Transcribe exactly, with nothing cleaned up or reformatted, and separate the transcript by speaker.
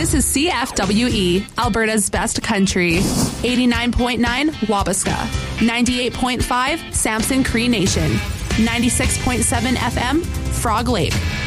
Speaker 1: This is C F W E, Alberta's best country. eighty-nine point nine Wabasca. ninety-eight point five Samson Cree Nation. ninety-six point seven F M Frog Lake.